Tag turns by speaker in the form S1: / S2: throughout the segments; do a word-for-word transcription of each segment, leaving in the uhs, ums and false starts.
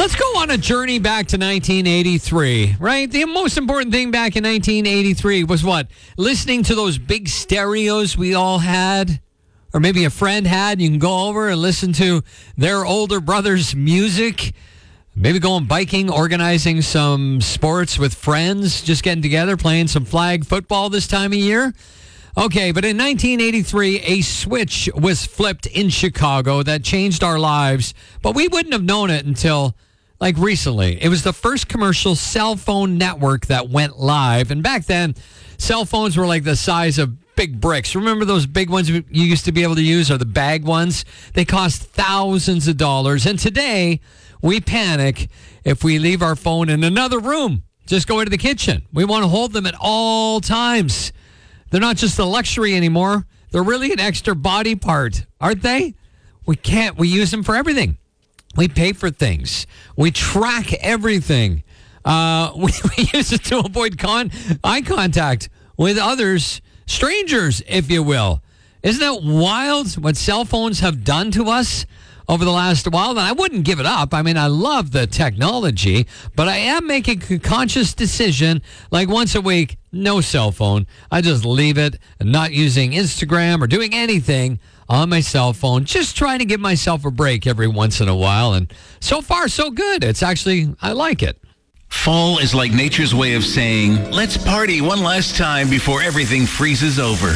S1: Let's go on a journey back to nineteen eighty-three, right? The most important thing back in nineteen eighty-three was what? Listening to those big stereos we all had, or maybe a friend had. You can go over and listen to their older brother's music. Maybe going biking, organizing some sports with friends, just getting together, playing some flag football this time of year. Okay, but in nineteen eighty-three, a switch was flipped in Chicago that changed our lives, but we wouldn't have known it until, like, recently. It was the first commercial cell phone network that went live, and back then, cell phones were like the size of big bricks. Remember those big ones you used to be able to use, or the bag ones? They cost thousands of dollars, and today, we panic if we leave our phone in another room. Just go into the kitchen. We want to hold them at all times. They're not just a luxury anymore. They're really an extra body part, aren't they? We can't. We use them for everything. We pay for things. We track everything. Uh, we, we use it to avoid con- eye contact with others, strangers, if you will. Isn't that wild what cell phones have done to us over the last while? And I wouldn't give it up. I mean, I love the technology, but I am making a conscious decision, like once a week, no cell phone. I just leave it and not using Instagram or doing anything on my cell phone, just trying to give myself a break every once in a while. And so far, so good. It's actually, I like it.
S2: Fall is like nature's way of saying, let's party one last time before everything freezes over.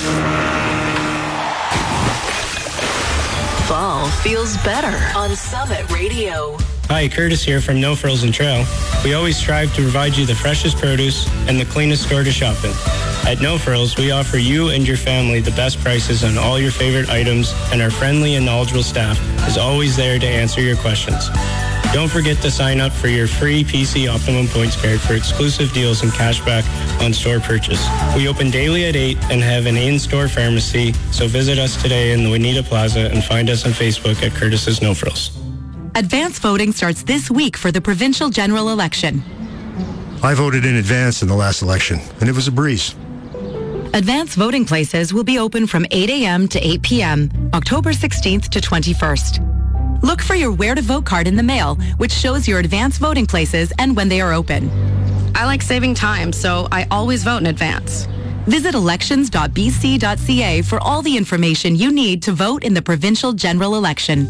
S3: Fall feels better on Summit Radio.
S4: Hi, Curtis here from No Frills and Trail. We always strive to provide you the freshest produce and the cleanest store to shop in. At No Frills, we offer you and your family the best prices on all your favorite items, and our friendly and knowledgeable staff is always there to answer your questions. Don't forget to sign up for your free P C Optimum Points card for exclusive deals and cashback on store purchase. We open daily at eight and have an in-store pharmacy, so visit us today in the Juanita Plaza and find us on Facebook at Curtis's No Frills.
S5: Advance voting starts this week for the provincial general election.
S6: I voted in advance in the last election, and it was a breeze.
S5: Advance voting places will be open from eight a.m. to eight p.m., October sixteenth to twenty-first. Look for your Where to Vote card in the mail, which shows your advance voting places and when they are open.
S7: I like saving time, so I always vote in advance.
S5: Visit elections dot b c dot c a for all the information you need to vote in the provincial general election.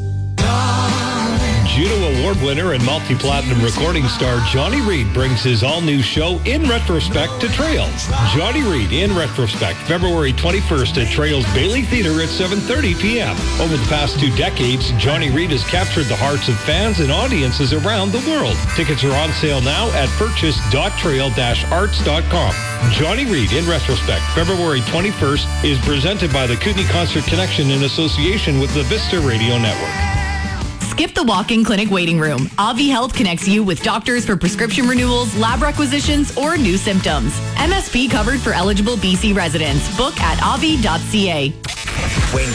S8: Juno Award winner and multi-platinum recording star Johnny Reid brings his all-new show In Retrospect to Trails. Johnny Reid In Retrospect, February twenty-first at Trails Bailey Theatre at seven thirty p.m. Over the past two decades, Johnny Reid has captured the hearts of fans and audiences around the world. Tickets are on sale now at purchase dot trail dash arts dot com. Johnny Reid In Retrospect, February twenty-first, is presented by the Kootenai Concert Connection in association with the Vista Radio Network.
S9: Skip the walk-in clinic waiting room. Avi Health connects you with doctors for prescription renewals, lab requisitions, or new symptoms. M S P covered for eligible B C residents. Book at avi dot c a.